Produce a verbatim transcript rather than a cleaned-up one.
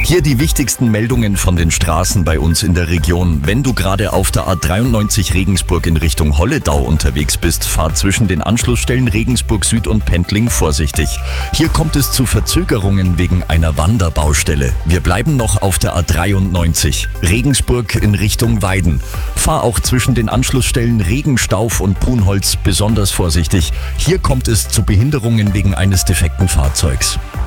Hier die wichtigsten Meldungen von den Straßen bei uns in der Region. Wenn du gerade auf der A dreiundneunzig Regensburg in Richtung Holledau unterwegs bist, fahr zwischen den Anschlussstellen Regensburg Süd und Pendling vorsichtig. Hier kommt es zu Verzögerungen wegen einer Wanderbaustelle. Wir bleiben noch auf der A dreiundneunzig, Regensburg in Richtung Weiden. Fahr auch zwischen den Anschlussstellen Regenstauf und Brunholz besonders vorsichtig. Hier kommt es zu Behinderungen wegen eines defekten Fahrzeugs.